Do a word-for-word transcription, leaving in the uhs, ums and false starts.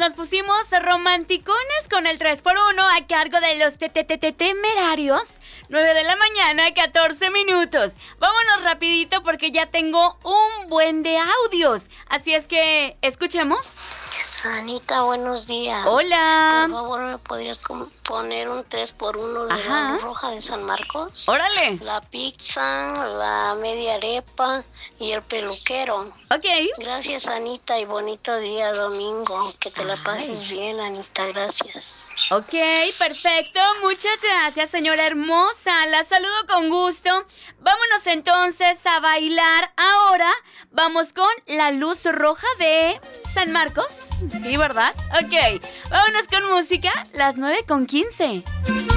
nos pusimos romanticones con el tres por uno a cargo de los temerarios. nueve de la mañana, catorce minutos. Vámonos rapidito porque ya tengo un buen de audios. Así es que, escuchemos. Anita, buenos días. Hola. Por favor, ¿me podrías poner un tres por uno de Ajá. la roja de San Marcos? Órale. La pizza, la media arepa y el peluquero. Ok. Gracias, Anita, y bonito día domingo. Que te la pases Ay. bien, Anita, gracias. Ok, perfecto. Muchas gracias, señora hermosa. La saludo con gusto. Vámonos entonces a bailar. Ahora vamos con la luz roja de San Marcos. Sí, ¿verdad? Ok. Vámonos con música. Las nueve con quince.